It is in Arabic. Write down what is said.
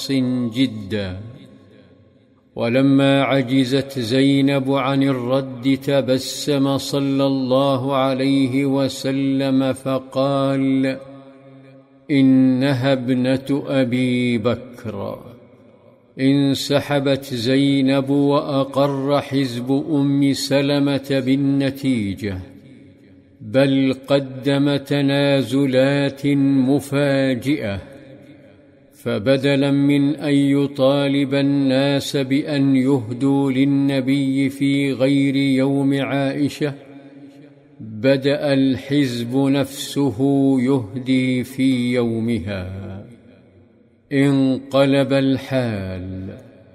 جدا. ولما عجزت زينب عن الرد تبسم صلى الله عليه وسلم فقال: إنها ابنة أبي بكر. انسحبت زينب وأقر حزب أم سلمة بالنتيجة، بل قدم تنازلات مفاجئة، فبدلا من أن يطالب الناس بأن يهدوا للنبي في غير يوم عائشة، بدأ الحزب نفسه يهدي في يومها. انقلب الحال.